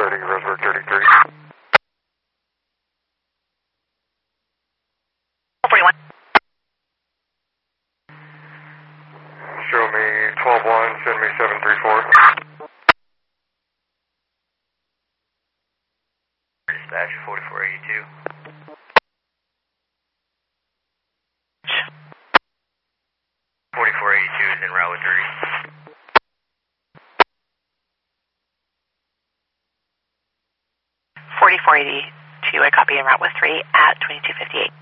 heading Roseburg 33. 41. Show me 12-1, send me 734. Dispatch 4482. 4482 is en route with 30. 4482, I copy en route with 3 at 2258.